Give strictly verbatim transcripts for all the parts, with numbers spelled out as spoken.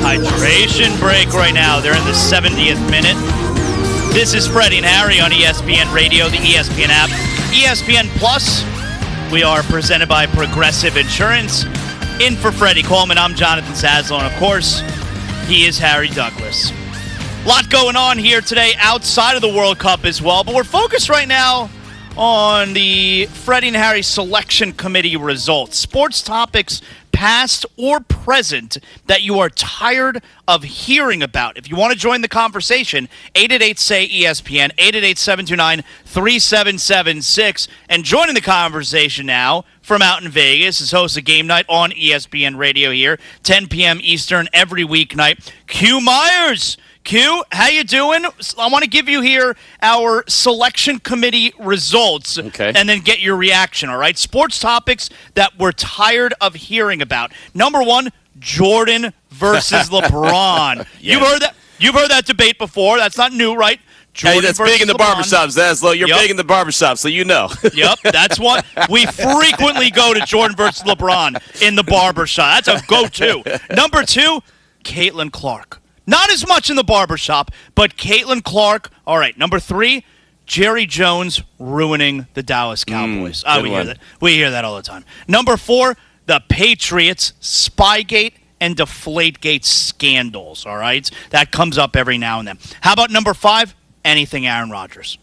Hydration break right now. They're in the seventieth minute. This is Freddie and Harry on E S P N Radio, the E S P N app, E S P N Plus. We are presented by Progressive Insurance. In for Freddie Coleman, I'm Jonathan Sazlo, and of course, he is Harry Douglas. A lot going on here today outside of the World Cup as well, but we're focused right now on the Freddie and Harry Selection Committee results. Sports topics past or present that you are tired of hearing about. If you want to join the conversation, eight eight eight, S A Y, E S P N, eight eight eight, seven two nine, three seven seven six. And joining the conversation now from out in Vegas is host of Game Night on E S P N Radio here, ten p.m. Eastern every weeknight, Q Myers. Q, how you doing? I want to give you here our selection committee results, okay, and then get your reaction, all right? Sports topics that we're tired of hearing about. Number one, Jordan versus LeBron. Yes. You've heard that You've heard that debate before. That's not new, right? Jordan hey, that's big in the LeBron. Barbershops, Zaslow. You're yep. big in the barbershop, so you know. Yep, that's one. We frequently go to Jordan versus LeBron in the barbershop. That's a go-to. Number two, Caitlin Clark. Not as much in the barbershop, but Caitlin Clark. All right, number three, Jerry Jones ruining the Dallas Cowboys. Mm, oh, we hear that. We hear that all the time. Number four, the Patriots, Spygate and Deflategate scandals. All right, that comes up every now and then. How about number five? Anything Aaron Rodgers.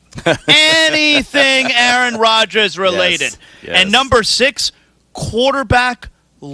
Anything Aaron Rodgers related. Yes, yes. And number six, quarterback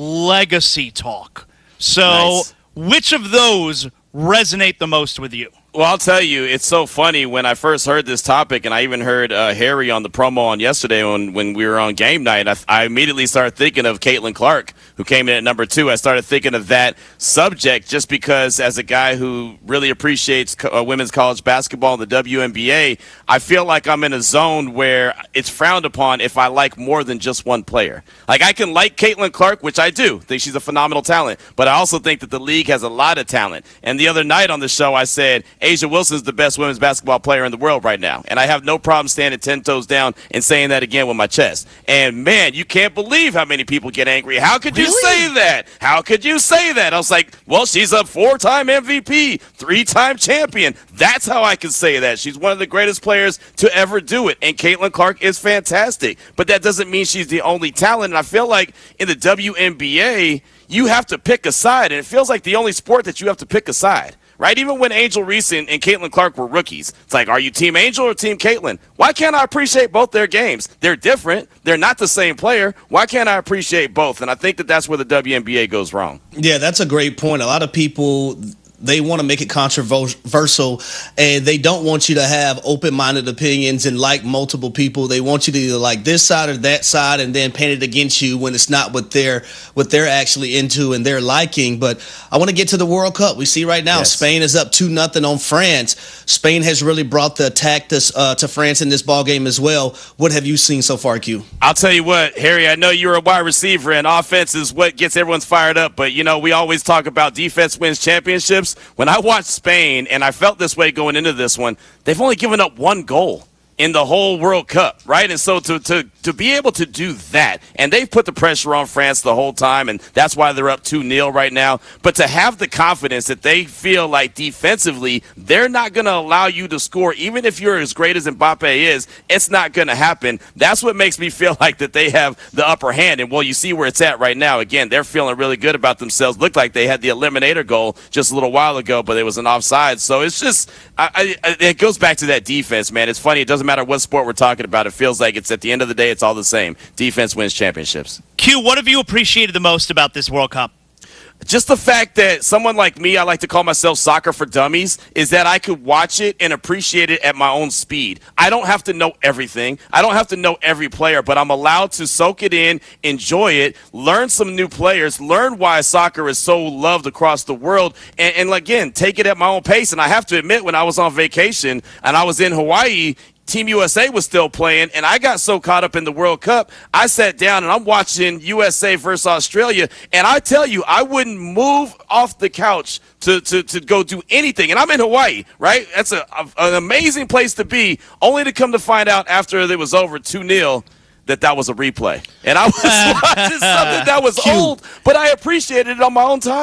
legacy talk. So, nice. Which of those resonate the most with you? Well, I'll tell you, it's so funny. When I first heard this topic, and I even heard uh, Harry on the promo on yesterday when, when we were on Game Night, I, I immediately started thinking of Caitlin Clark, who came in at number two. I started thinking of that subject just because, as a guy who really appreciates co- uh, women's college basketball and the W N B A, I feel like I'm in a zone where it's frowned upon if I like more than just one player. Like, I can like Caitlin Clark, which I do. Think she's a phenomenal talent. But I also think that the league has a lot of talent. And the other night on the show, I said, A'ja Wilson's the best women's basketball player in the world right now. And I have no problem standing ten toes down and saying that again with my chest. And, man, you can't believe how many people get angry. How could you really? say that? How could you say that? I was like, well, she's a four-time M V P, three-time champion. That's how I can say that. She's one of the greatest players to ever do it. And Caitlin Clark is fantastic. But that doesn't mean she's the only talent. And I feel like in the W N B A, you have to pick a side. And it feels like the only sport that you have to pick a side. Right? Even when Angel Reese and, and Caitlin Clark were rookies, it's like, are you Team Angel or Team Caitlin? Why can't I appreciate both their games? They're different. They're not the same player. Why can't I appreciate both? And I think that that's where the W N B A goes wrong. Yeah, that's a great point. A lot of people, they want to make it controversial, and they don't want you to have open-minded opinions and like multiple people. They want you to either like this side or that side and then paint it against you when it's not what they're what they're actually into and they're liking. But I want to get to the World Cup. We see right now yes. Spain is up two nothing on France. Spain has really brought the attack this, uh, to France in this ball game as well. What have you seen so far, Q? I'll tell you what, Harry, I know you're a wide receiver, and offense is what gets everyone's fired up. But, you know, we always talk about defense wins championships. When I watched Spain, and I felt this way going into this one, they've only given up one goal in the whole World Cup, right? And so to, to, to be able to do that, and they've put the pressure on France the whole time, and that's why they're up two nil right now. But to have the confidence that they feel like defensively, they're not going to allow you to score, even if you're as great as Mbappe is, it's not going to happen. That's what makes me feel like that they have the upper hand. And, well, you see where it's at right now. Again, they're feeling really good about themselves. Looked like they had the eliminator goal just a little while ago, but it was an offside. So it's just I, I, it goes back to that defense, man. It's funny. It doesn't matter what sport we're talking about. It feels like it's at the end of the day, it's all the same. Defense wins championships. Q, what have you appreciated the most about this World Cup? Just the fact that someone like me, I like to call myself soccer for dummies, is that I could watch it and appreciate it at my own speed. I don't have to know everything. I don't have to know every player, but I'm allowed to soak it in, enjoy it, learn some new players, learn why soccer is so loved across the world, and, and again, take it at my own pace. And I have to admit, when I was on vacation and I was in Hawaii, Team U S A was still playing, and I got so caught up in the World Cup, I sat down and I'm watching U S A versus Australia, and I tell you, I wouldn't move off the couch to, to, to go do anything. And I'm in Hawaii, right? That's a, a, an amazing place to be, only to come to find out after it was over two nil that that was a replay. And I was watching something that was Cute. old, but I appreciated it on my own time.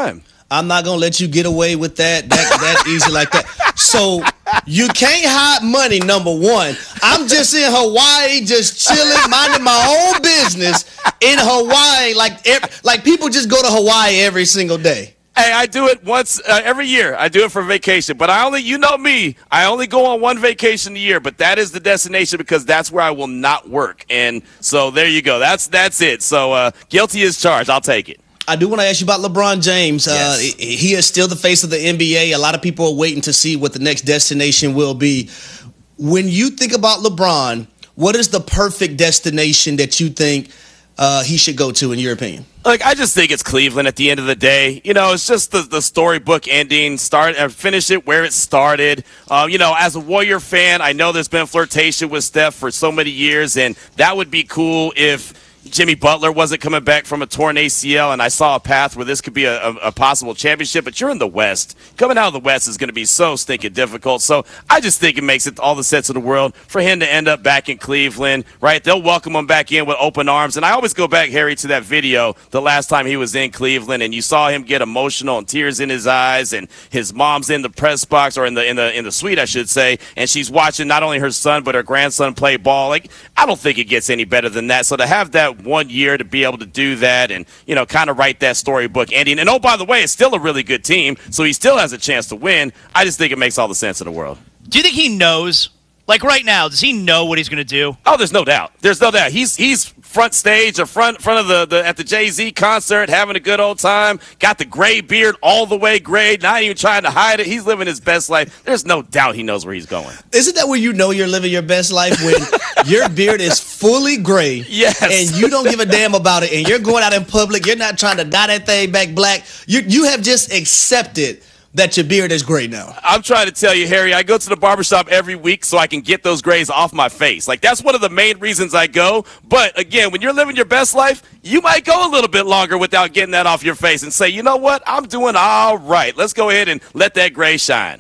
I'm not gonna let you get away with that that that easy like that. So you can't hide money. Number one, I'm just in Hawaii, just chilling, minding my own business in Hawaii. Like like people just go to Hawaii every single day. Hey, I do it once uh, every year. I do it for vacation, but I only, you know me, I only go on one vacation a year, but that is the destination because that's where I will not work. And so there you go. That's that's it. So uh, guilty as charged. I'll take it. I do want to ask you about LeBron James. Uh, Yes. He is still the face of the N B A. A lot of people are waiting to see what the next destination will be. When you think about LeBron, what is the perfect destination that you think uh, he should go to, in your opinion? Like, I just think it's Cleveland at the end of the day. You know, it's just the, the storybook ending, start and finish it where it started. Uh, you know, as a Warrior fan, I know there's been flirtation with Steph for so many years, and that would be cool if Jimmy Butler wasn't coming back from a torn A C L, and I saw a path where this could be a, a, a possible championship, but you're in the West. Coming out of the West is going to be so stinking difficult. So I just think it makes it all the sense in the world for him to end up back in Cleveland, right? They'll welcome him back in with open arms. And I always go back, Harry, to that video the last time he was in Cleveland, and you saw him get emotional and tears in his eyes, and his mom's in the press box, or in the in the in the suite, I should say, and she's watching not only her son but her grandson play ball. Like, I don't think it gets any better than that. So to have that one year to be able to do that and, you know, kind of write that storybook ending. And, oh, by the way, it's still a really good team, so he still has a chance to win. I just think it makes all the sense in the world. Do you think he knows? Like right now, does he know what he's going to do? Oh, there's no doubt. There's no doubt. He's he's front stage or front front of the, the at the Jay-Z concert, having a good old time. Got the gray beard all the way gray, not even trying to hide it. He's living his best life. There's no doubt he knows where he's going. Isn't that where you know you're living your best life? When your beard is fully gray, Yes. and you don't give a damn about it, and you're going out in public, you're not trying to dye that thing back black. You you have just accepted that your beard is gray now. I'm trying to tell you, Harry, I go to the barbershop every week so I can get those grays off my face. Like, that's one of the main reasons I go. But, again, when you're living your best life, you might go a little bit longer without getting that off your face and say, you know what, I'm doing all right. Let's go ahead and let that gray shine.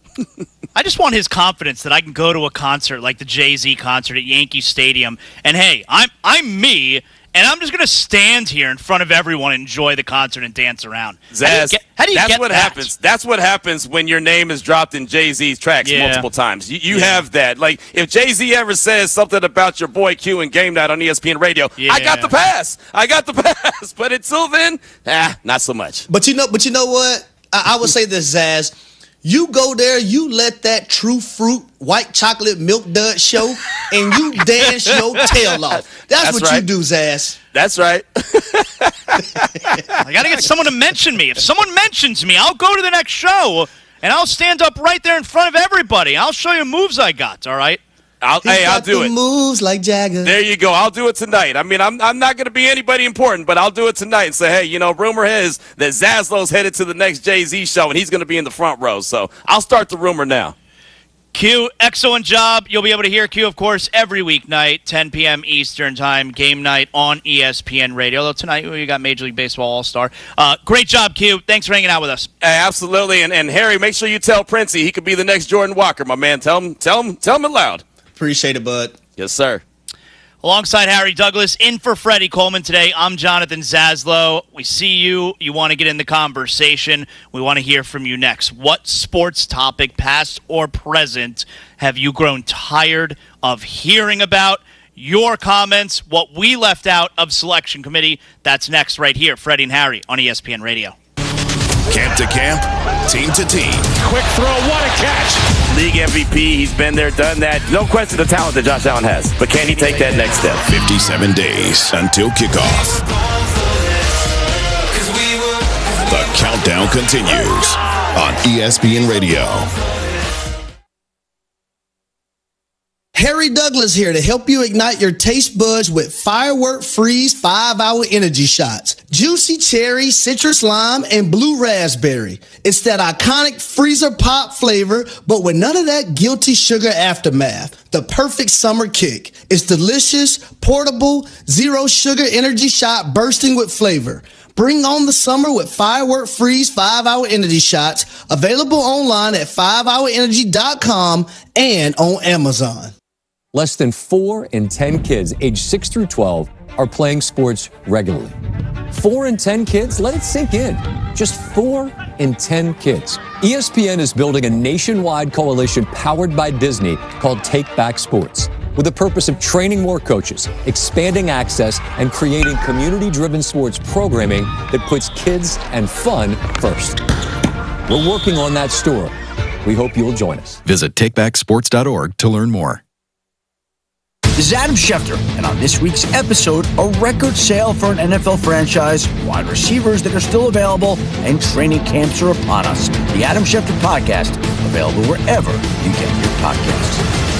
I just want his confidence that I can go to a concert like the Jay-Z concert at Yankee Stadium, and hey, I'm I'm me, and I'm just going to stand here in front of everyone and enjoy the concert and dance around. Zaz, how do you get, how do you that's get what that? happens. That's what happens when your name is dropped in Jay-Z's tracks Yeah. multiple times. You, you Yeah. have that. Like, if Jay-Z ever says something about your boy Q in Game Night on E S P N Radio, Yeah. I got the pass. I got the pass. But until then, ah, not so much. But you know, but you know what? I, I would say this, Zaz. You go there, you let that True Fruit white chocolate milk dud show, and you dance your tail off. That's, That's what right. you do, Zaz. That's right. I got to get someone to mention me. If someone mentions me, I'll go to the next show, and I'll stand up right there in front of everybody. I'll show you moves I got, all right? I'll, He's hey, I'll got do the it. moves like Jagger. There you go. I'll do it tonight. I mean, I'm I'm not going to be anybody important, but I'll do it tonight and say, hey, you know, rumor has that Zaslow's headed to the next Jay-Z show, and he's going to be in the front row. So I'll start the rumor now. Q, excellent job. You'll be able to hear Q, of course, every weeknight, ten p.m. Eastern Time, game night on E S P N Radio. Although tonight we got Major League Baseball All-Star. Uh, great job, Q. Thanks for hanging out with us. Hey, absolutely. And, and Harry, make sure you tell Princey he could be the next Jordan Walker, my man. Tell him, tell him, tell him it loud. Appreciate it, bud. Yes, sir. Alongside Harry Douglas, in for Freddie Coleman today, I'm Jonathan Zaslow. We see you. You want to get in the conversation. We want to hear from you next. What sports topic, past or present, have you grown tired of hearing about? Your comments, what we left out of Selection Committee, that's next right here. Freddie and Harry on E S P N Radio. Camp to camp, team to team. Quick throw, what a catch. League M V P, he's been there, done that. No question the talent that Josh Allen has. But can he take that next step? fifty-seven days until kickoff. The countdown continues on E S P N Radio. Harry Douglas here to help you ignite your taste buds with Firework Freeze five hour energy shots. Juicy cherry, citrus lime, and blue raspberry. It's that iconic freezer pop flavor, but with none of that guilty sugar aftermath. The perfect summer kick. It's delicious, portable, zero sugar energy shot bursting with flavor. Bring on the summer with Firework Freeze five hour energy shots. Available online at five hour energy dot com and on Amazon. Less than four in ten kids aged six through twelve are playing sports regularly. Four in ten kids? Let it sink in. Just four in ten kids. E S P N is building a nationwide coalition powered by Disney called Take Back Sports, with the purpose of training more coaches, expanding access, and creating community-driven sports programming that puts kids and fun first. We're working on that story. We hope you'll join us. Visit take back sports dot org to learn more. This is Adam Schefter, and on this week's episode, a record sale for an N F L franchise, wide receivers that are still available, and training camps are upon us. The Adam Schefter Podcast, available wherever you get your podcasts.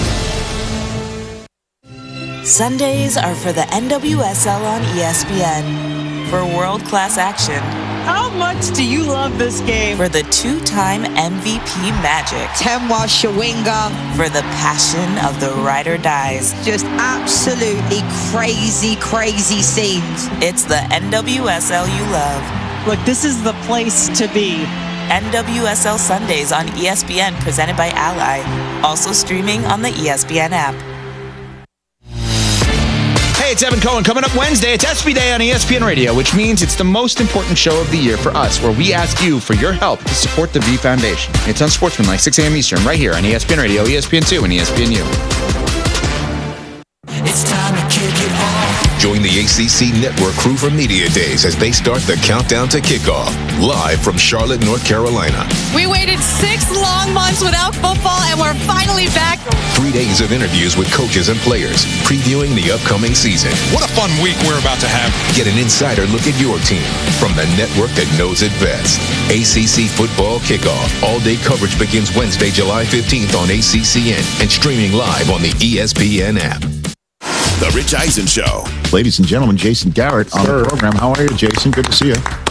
Sundays are for the N W S L on E S P N. For world-class action. How much do you love this game? For the two-time M V P magic. Temwa Shawinga. For the passion of the ride or dies. Just absolutely crazy, crazy scenes. It's the N W S L you love. Look, this is the place to be. N W S L Sundays on E S P N, presented by Ally. Also streaming on the E S P N app. Hey, it's Evan Cohen. Coming up Wednesday, it's S B Day on E S P N Radio, which means it's the most important show of the year for us, where we ask you for your help to support the V Foundation. It's on Sportsmanlike, six a.m. Eastern, right here on E S P N Radio, E S P N two, and E S P N U. It's time to kick it off. Join the A C C Network crew for Media Days as they start the countdown to kickoff, live from Charlotte, North Carolina. We waited six long months without football, and we're finally back. Three days of interviews with coaches and players, previewing the upcoming season. What a fun week we're about to have. Get an insider look at your team from the network that knows it best. A C C Football Kickoff. All-day coverage begins Wednesday, July fifteenth on A C C N and streaming live on the E S P N app. The Rich Eisen Show. Ladies and gentlemen, Jason Garrett on the program. How are you, Jason? Good to see you.